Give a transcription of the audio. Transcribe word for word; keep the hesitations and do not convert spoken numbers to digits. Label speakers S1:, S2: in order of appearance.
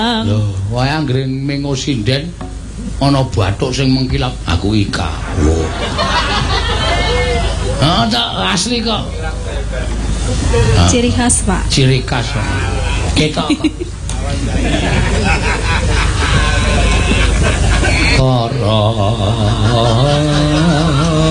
S1: Lho, wae anggere mengo sinden ana bathuk sing mengkilap aku ika. Lho. Ah, tak asli kok.
S2: Ciri khas, Pak.
S1: Ciri khas. Ketok. Koro